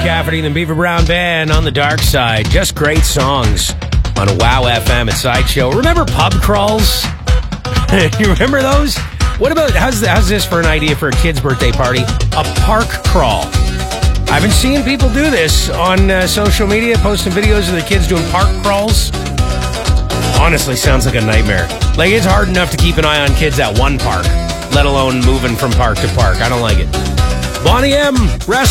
Cafferty and the Beaver Brown Band on the dark side. Just great songs on WOW FM at Sideshow. Remember pub crawls? You remember those? What about, how's this for an idea for a kid's birthday party? A park crawl. I've been seeing people do this on social media, posting videos of the kids doing park crawls. Honestly, sounds like a nightmare. Like, it's hard enough to keep an eye on kids at one park, let alone moving from park to park. I don't like it. Bonnie M.